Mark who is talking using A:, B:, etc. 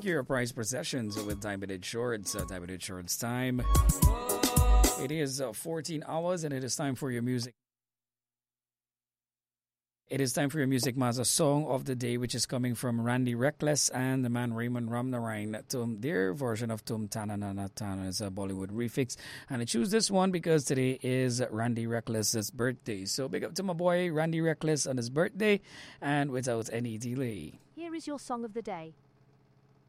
A: your prize possessions with Diamond Shorts. Diamond Shorts time. It is 14 hours and it is time for your music. It is time for your Music Master song of the day, which is coming from Randy Reckless and the man Raymond Ramnarine. Their version of Tum Tanana Tana is a Bollywood refix. And I choose this one because today is Randy Reckless's birthday. So big up to my boy Randy Reckless on his birthday and without any delay.
B: Here is your song of the day.